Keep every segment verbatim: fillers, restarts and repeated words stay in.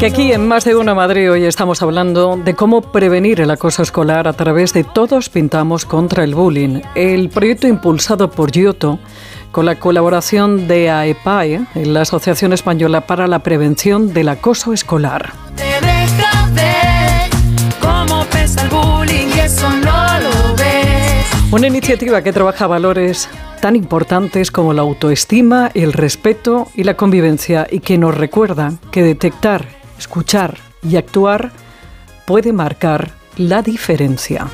Que aquí en Más de Uno Madrid hoy estamos hablando de cómo prevenir el acoso escolar a través de Todos Pintamos contra el Bullying, el proyecto impulsado por Giotto con la colaboración de AEPAE, la Asociación Española para la Prevención del Acoso Escolar. Te deja ver cómo pesa el bullying y eso no lo ves. Una iniciativa que trabaja valores tan importantes como la autoestima, el respeto y la convivencia, y que nos recuerda que detectar, escuchar y actuar puede marcar la diferencia.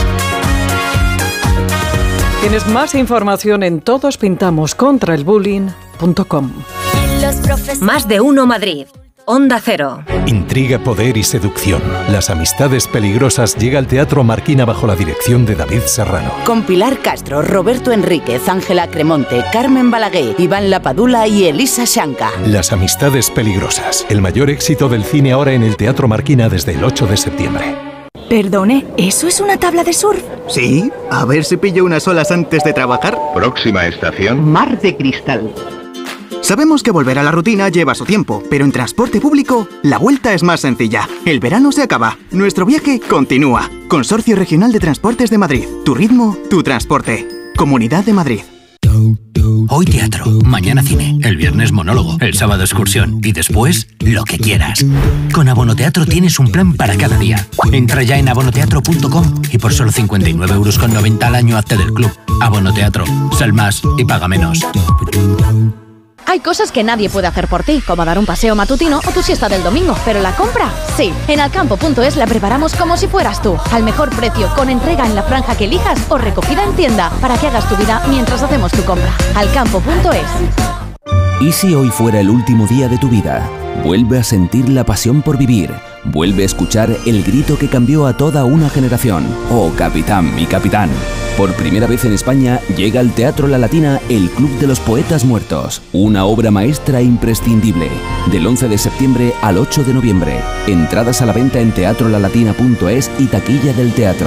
Tienes más información en todos pintamos contra el bullying punto com. Más de Uno Madrid. Onda Cero. Intriga, poder y seducción. Las amistades peligrosas llega al Teatro Marquina bajo la dirección de David Serrano. Con Pilar Castro, Roberto Enríquez, Ángela Cremonte, Carmen Balaguer, Iván Lapadula y Elisa Shanka. Las amistades peligrosas. El mayor éxito del cine ahora en el Teatro Marquina desde el ocho de septiembre. Perdone, ¿eso es una tabla de surf? Sí, a ver si pillo unas olas antes de trabajar. Próxima estación. Mar de Cristal. Sabemos que volver a la rutina lleva su tiempo, pero en transporte público la vuelta es más sencilla. El verano se acaba, nuestro viaje continúa. Consorcio Regional de Transportes de Madrid. Tu ritmo, tu transporte. Comunidad de Madrid. Hoy teatro, mañana cine, el viernes monólogo, el sábado excursión y después lo que quieras. Con Abonoteatro tienes un plan para cada día. Entra ya en abonoteatro punto com y por solo cincuenta y nueve euros con noventa al año hazte del club. Abonoteatro, sal más y paga menos. Hay cosas que nadie puede hacer por ti, como dar un paseo matutino o tu siesta del domingo, pero la compra, sí. En alcampo punto es la preparamos como si fueras tú, al mejor precio, con entrega en la franja que elijas o recogida en tienda, para que hagas tu vida mientras hacemos tu compra. alcampo punto es. ¿Y si hoy fuera el último día de tu vida? Vuelve a sentir la pasión por vivir. Vuelve a escuchar el grito que cambió a toda una generación. Oh, capitán, mi capitán. Por primera vez en España llega al Teatro La Latina el Club de los Poetas Muertos. Una obra maestra imprescindible. Del once de septiembre al ocho de noviembre. Entradas a la venta en teatro la latina punto es y taquilla del teatro.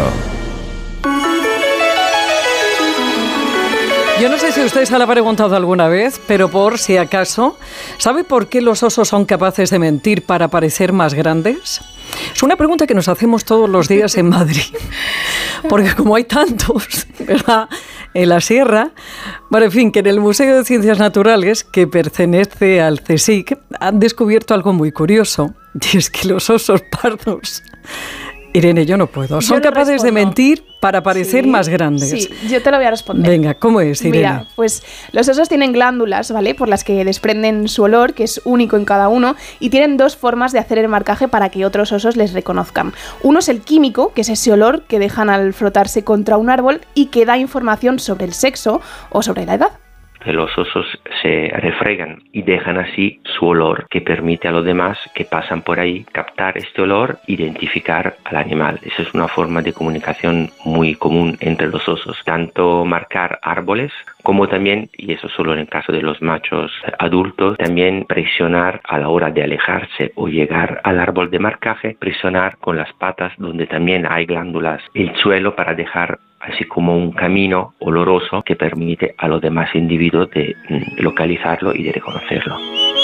Yo no sé si usted se lo ha preguntado alguna vez, pero por si acaso, ¿sabe por qué los osos son capaces de mentir para parecer más grandes? Es una pregunta que nos hacemos todos los días en Madrid, porque como hay tantos, ¿verdad?, en la sierra, bueno, en fin, que en el Museo de Ciencias Naturales, que pertenece al CSIC, han descubierto algo muy curioso, y es que los osos pardos... Irene, yo no puedo. Son capaces de mentir para parecer sí, más grandes. Sí, yo te lo voy a responder. Venga, ¿cómo es, Irene? Mira, pues los osos tienen glándulas, ¿vale?, por las que desprenden su olor, que es único en cada uno, y tienen dos formas de hacer el marcaje para que otros osos les reconozcan. Uno es el químico, que es ese olor que dejan al frotarse contra un árbol y que da información sobre el sexo o sobre la edad. Los osos se refregan y dejan así su olor, que permite a los demás que pasan por ahí captar este olor, identificar al animal. Esa es una forma de comunicación muy común entre los osos, tanto marcar árboles como también, y eso solo en el caso de los machos adultos, también presionar a la hora de alejarse o llegar al árbol de marcaje, presionar con las patas donde también hay glándulas el suelo para dejar así como un camino oloroso que permite a los demás individuos de localizarlo y de reconocerlo.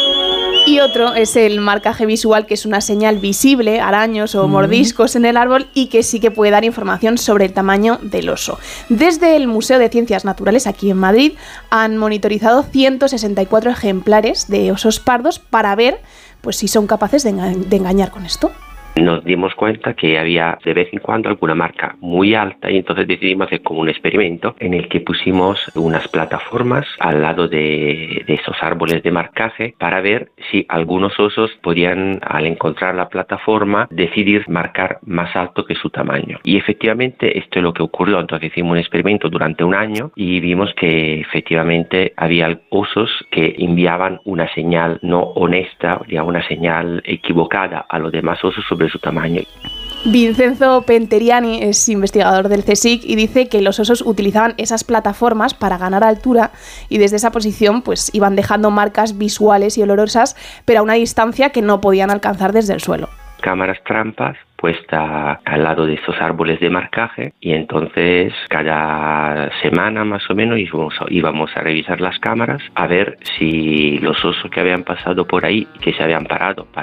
Y otro es el marcaje visual, que es una señal visible, araños o mordiscos en el árbol, y que sí que puede dar información sobre el tamaño del oso. Desde el Museo de Ciencias Naturales aquí en Madrid han monitorizado ciento sesenta y cuatro ejemplares de osos pardos para ver, pues, si son capaces de, enga- de engañar con esto. Nos dimos cuenta que había de vez en cuando alguna marca muy alta y entonces decidimos hacer como un experimento en el que pusimos unas plataformas al lado de, de esos árboles de marcaje para ver si algunos osos podían, al encontrar la plataforma, decidir marcar más alto que su tamaño. Y efectivamente esto es lo que ocurrió. Entonces hicimos un experimento durante un año y vimos que efectivamente había osos que enviaban una señal no honesta, digamos, una señal equivocada a los demás osos sobre su tamaño. Vincenzo Penteriani es investigador del CSIC y dice que los osos utilizaban esas plataformas para ganar altura y desde esa posición pues iban dejando marcas visuales y olorosas, pero a una distancia que no podían alcanzar desde el suelo. Cámaras trampas puesta al lado de estos árboles de marcaje y entonces cada semana más o menos íbamos a, íbamos a revisar las cámaras a ver si los osos que habían pasado por ahí y que se habían parado para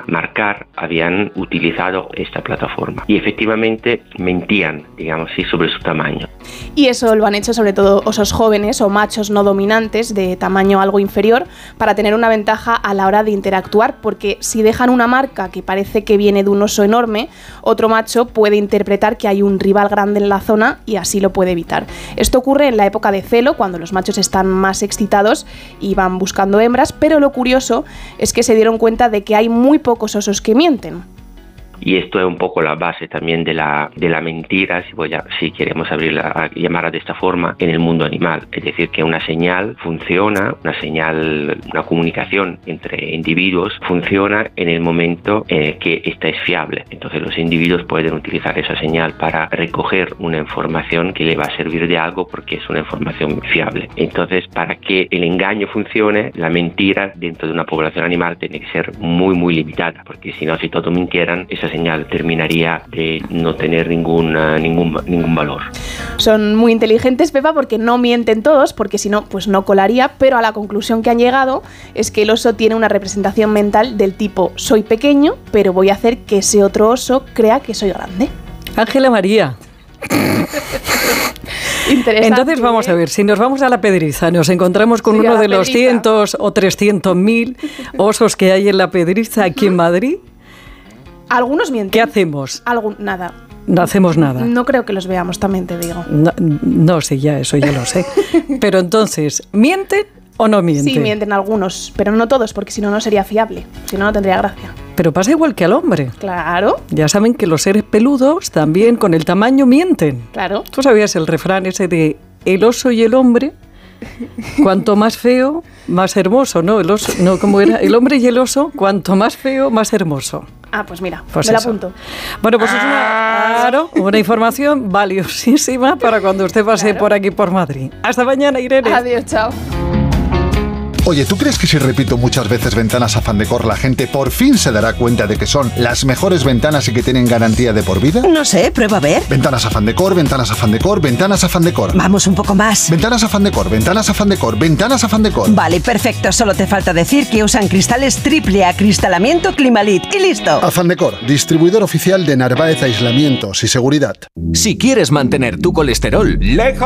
marcar habían utilizado esta plataforma y efectivamente mentían, digamos así, sobre su tamaño. Y eso lo han hecho sobre todo osos jóvenes o machos no dominantes de tamaño algo inferior para tener una ventaja a la hora de interactuar, porque si dejan una marca que parece que viene de un oso enorme, otro macho puede interpretar que hay un rival grande en la zona y así lo puede evitar. Esto ocurre en la época de celo, cuando los machos están más excitados y van buscando hembras, pero lo curioso es que se dieron cuenta de que hay muy pocos osos que mienten. Y esto es un poco la base también de la, de la mentira, si, voy a, si queremos abrirla, llamarla de esta forma, en el mundo animal. Es decir, que una señal funciona, una señal, una comunicación entre individuos funciona en el momento eh, que esta es fiable. Entonces los individuos pueden utilizar esa señal para recoger una información que le va a servir de algo porque es una información fiable. Entonces, para que el engaño funcione, la mentira dentro de una población animal tiene que ser muy, muy limitada, porque si no, si todos mintieran, esa señal terminaría de no tener ningún, uh, ningún, ningún valor. Son muy inteligentes, Pepa, porque no mienten todos, porque si no, pues no colaría, pero a la conclusión que han llegado es que el oso tiene una representación mental del tipo soy pequeño, pero voy a hacer que ese otro oso crea que soy grande. Ángela María. Entonces vamos a ver, si nos vamos a la Pedriza, nos encontramos con sí, uno de los cientos o trescientos mil osos que hay en la Pedriza aquí en Madrid. Algunos mienten. ¿Qué hacemos? Algún, nada. No hacemos nada. No creo que los veamos, también te digo. No, no sí, ya, eso ya lo sé. Pero entonces, ¿mienten o no mienten? Sí, mienten algunos, pero no todos, porque si no, no sería fiable. Si no, no tendría gracia. Pero pasa igual que al hombre. Claro. Ya saben que los seres peludos también con el tamaño mienten. Claro. ¿Tú sabías el refrán ese de el oso y el hombre? Cuanto más feo, más hermoso, ¿no? El oso, no, ¿cómo era? El hombre y el oso, cuanto más feo, más hermoso. Ah, pues mira, pues me eso. la apunto. Bueno, pues es una, claro, una información valiosísima para cuando usted pase claro. por aquí, por Madrid. Hasta mañana, Irene. Adiós, chao. Oye, ¿tú crees que si repito muchas veces ventanas Afán Decor, la gente por fin se dará cuenta de que son las mejores ventanas y que tienen garantía de por vida? No sé, prueba a ver. Ventanas Afán Decor, ventanas Afán Decor, ventanas Afán Decor. Vamos un poco más. Ventanas Afán Decor, ventanas Afán Decor, ventanas Afán Decor. Vale, perfecto. Solo te falta decir que usan cristales triple acristalamiento Climalit. Y listo. Afán Decor, distribuidor oficial de Narváez Aislamientos y Seguridad. Si quieres mantener tu colesterol lejos